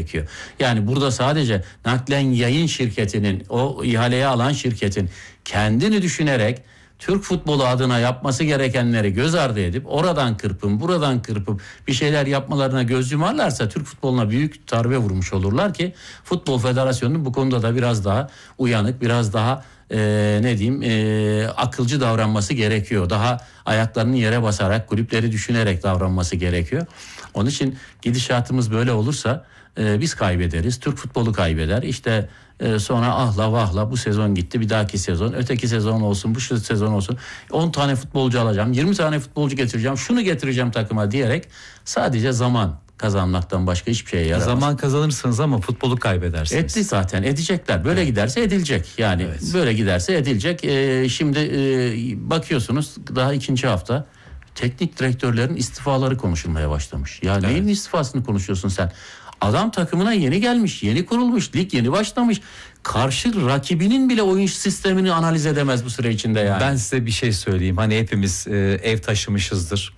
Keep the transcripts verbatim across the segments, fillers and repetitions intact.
gerekiyor. Yani burada sadece naklen yayın şirketinin, o ihaleyi alan şirketin kendini düşünerek Türk futbolu adına yapması gerekenleri göz ardı edip oradan kırpın buradan kırpıp bir şeyler yapmalarına göz yumarlarsa Türk futboluna büyük darbe vurmuş olurlar ki Futbol Federasyonu'nun bu konuda da biraz daha uyanık, biraz daha e, ne diyeyim e, akılcı davranması gerekiyor. Daha ayaklarını yere basarak, kulüpleri düşünerek davranması gerekiyor. Onun için gidişatımız böyle olursa e, biz kaybederiz, Türk futbolu kaybeder. İşte Ee, sonra ahla vahla bu sezon gitti, bir dahaki sezon, öteki sezon olsun, bu şu sezon olsun, on tane futbolcu alacağım, yirmi tane futbolcu getireceğim, şunu getireceğim takıma diyerek sadece zaman kazanmaktan başka hiçbir şeye yaramaz. Zaman kazanırsınız ama futbolu kaybedersiniz. Etti zaten, edecekler. Böyle evet. giderse edilecek. Yani evet. böyle giderse edilecek. Ee, şimdi e, bakıyorsunuz daha ikinci hafta teknik direktörlerin istifaları konuşulmaya başlamış. Ya evet. neyin istifasını konuşuyorsun sen? Adam takımına yeni gelmiş, yeni kurulmuş, lig yeni başlamış. Karşı rakibinin bile oyun sistemini analiz edemez bu süre içinde yani. Ben size bir şey söyleyeyim. Hani hepimiz e, ev taşımışızdır.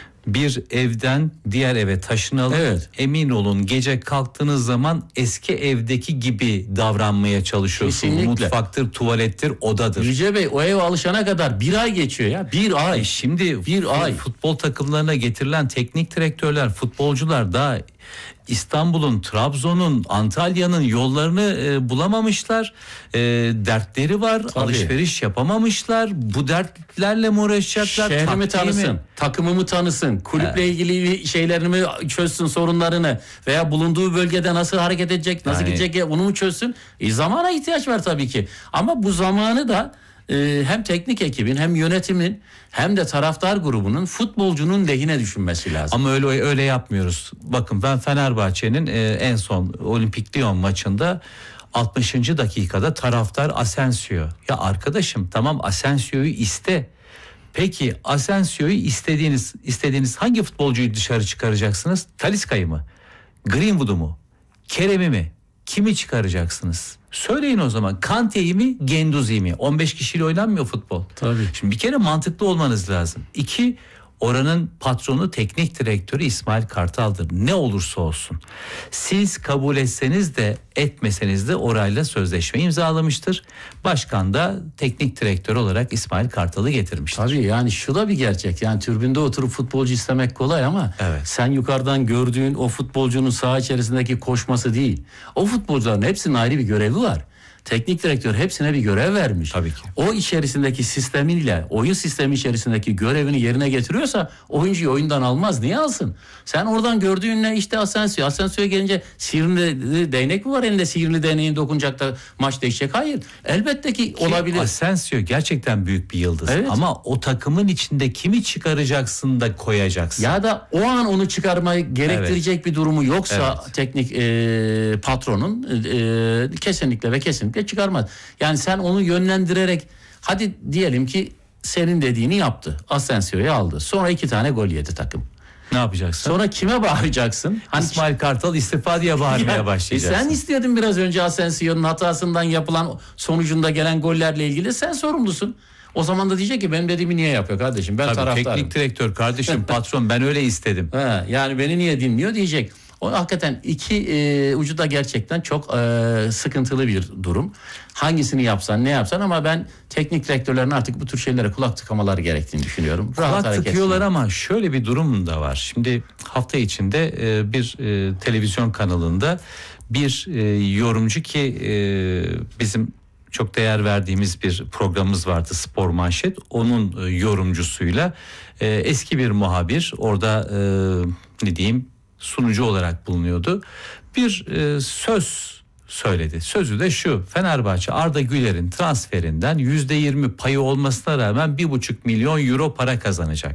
Bir evden diğer eve taşınalım. Evet. Emin olun gece kalktığınız zaman eski evdeki gibi davranmaya çalışıyorsunuz. Kesinlikle. Mutfaktır, tuvalettir, odadır. Yüce Bey o eve alışana kadar bir ay geçiyor ya. Bir ay. E şimdi bir ay futbol takımlarına getirilen teknik direktörler, futbolcular daha İstanbul'un, Trabzon'un, Antalya'nın yollarını e, bulamamışlar. E, dertleri var. Tabii. Alışveriş yapamamışlar. Bu dertlerle mi uğraşacaklar? Şehrimi tanısın, mi? takımımı tanısın, kulüple He. ilgili şeylerini çözsün, sorunlarını veya bulunduğu bölgede nasıl hareket edecek, nasıl yani. gidecek onu mu çözsün? E, zamana ihtiyaç var tabii ki. Ama bu zamanı da e, hem teknik ekibin hem yönetimin hem de taraftar grubunun futbolcunun lehine düşünmesi lazım. Ama öyle öyle yapmıyoruz. Bakın ben Fenerbahçe'nin e, en son Olimpik Lyon maçında altmışıncı dakikada taraftar Asensio'yu. Ya arkadaşım tamam Asensio'yu iste. Peki Asensio'yu istediğiniz istediğiniz hangi futbolcuyu dışarı çıkaracaksınız? Talisca'yı mı? Greenwood'u mu? Kerem'i mi? Kimi çıkaracaksınız? Söyleyin o zaman. Kante'yi mi, Guendouzi'yi mi? on beş kişiyle oynanmıyor futbol. Tabii. Şimdi bir kere mantıklı olmanız lazım. İki, oranın patronu teknik direktörü İsmail Kartal'dır. Ne olursa olsun. Siz kabul etseniz de etmeseniz de orayla sözleşme imzalamıştır. Başkan da teknik direktör olarak İsmail Kartal'ı getirmiştir. Tabii yani şu da bir gerçek. Yani tribünde oturup futbolcu istemek kolay ama evet. sen yukarıdan gördüğün o futbolcunun saha içerisindeki koşması değil. O futbolcuların hepsinin ayrı bir görevi var. Teknik direktör hepsine bir görev vermiş. Tabii ki. O içerisindeki sistemiyle, oyun sistemi içerisindeki görevini yerine getiriyorsa oyuncuyu oyundan almaz. Niye alsın? Sen oradan gördüğünle işte Asensio. Asensio'ya gelince sihirli değnek mi var elinde? Sihirli değneğin dokunacak da maç değişecek. Hayır. Elbette ki, ki olabilir. Asensio gerçekten büyük bir yıldız. Evet. Ama o takımın içinde kimi çıkaracaksın da koyacaksın. Ya da o an onu çıkarmayı gerektirecek evet. bir durumu yoksa evet. teknik e, patronun e, kesinlikle ve kesinlikle çıkarmaz. Yani sen onu yönlendirerek hadi diyelim ki senin dediğini yaptı. Asensio'yu aldı. Sonra iki tane gol yedi takım. Ne yapacaksın? Sonra kime bağıracaksın? Hani İsmail Kartal istifa diye bağırmaya yani, başlayacaksın. E sen istiyordun biraz önce Asensio'nun hatasından yapılan sonucunda gelen gollerle ilgili sen sorumlusun. O zaman da diyecek ki benim dediğimi niye yapıyor kardeşim? Ben Tabii, taraftarım. Teknik direktör kardeşim patron ben öyle istedim. Ha, yani beni niye dinliyor diyecek. O hakikaten iki e, ucu da gerçekten çok e, sıkıntılı bir durum. Hangisini yapsan ne yapsan ama ben teknik direktörlerin artık bu tür şeylere kulak tıkamaları gerektiğini düşünüyorum. Rahat kulak tıkıyorlar ama şöyle bir durum da var. Şimdi hafta içinde e, bir e, televizyon kanalında bir e, yorumcu ki e, bizim çok değer verdiğimiz bir programımız vardı Spor Manşet. Onun e, yorumcusuyla e, eski bir muhabir orada e, ne diyeyim sunucu olarak bulunuyordu. Bir e, söz söyledi. Sözü de şu: Fenerbahçe Arda Güler'in transferinden yüzde yirmi payı olmasına rağmen bir buçuk milyon euro para kazanacak.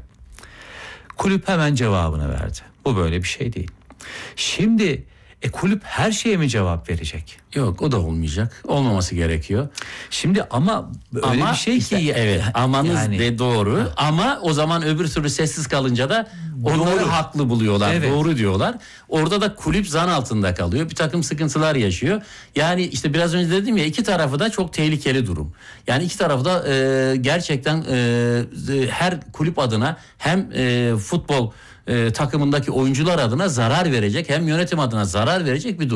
Kulüp hemen cevabını verdi. Bu böyle bir şey değil. Şimdi e, kulüp her şeye mi cevap verecek? Yok, o da olmayacak. Olmaması gerekiyor. Şimdi ama öyle ama bir şey işte, ki evet amanız yani, de doğru ha. Ama o zaman öbür türlü sessiz kalınca da onları doğru. haklı buluyorlar. Evet. Doğru diyorlar. Orada da kulüp zan altında kalıyor. Bir takım sıkıntılar yaşıyor. Yani işte biraz önce dedim ya, iki tarafı da çok tehlikeli durum. Yani iki tarafı da e, gerçekten e, her kulüp adına hem e, futbol e, takımındaki oyuncular adına zarar verecek hem yönetim adına zarar verecek bir durum.